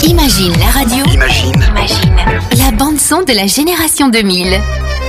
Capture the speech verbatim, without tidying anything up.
Imagine la radio. Imagine. Imagine la bande son de la génération deux mille.